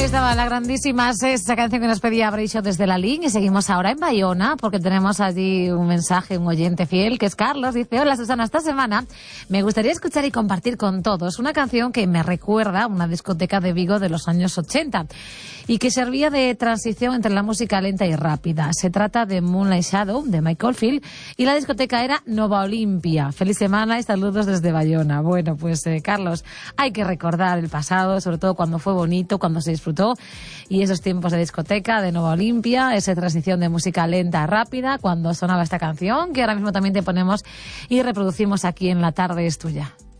Ahí estaba la grandísima esa canción que nos pedía Breixo desde la línea. Y seguimos ahora en Bayona porque tenemos allí un mensaje, un oyente fiel que es Carlos. Dice: hola Susana, esta semana me gustaría escuchar y compartir con todos una canción que me recuerda a una discoteca de Vigo de los años 80 y que servía de transición entre la música lenta y rápida. Se trata de Moonlight Shadow de Mike Oldfield y la discoteca era Nova Olimpia. Feliz semana y saludos desde Bayona. Bueno, pues Carlos, hay que recordar el pasado, sobre todo cuando fue bonito, cuando se disfrutó, y esos tiempos de discoteca de Nova Olimpia, esa transición de música lenta a rápida, cuando sonaba esta canción, que ahora mismo también te ponemos y reproducimos aquí en La Tarde es Tuya.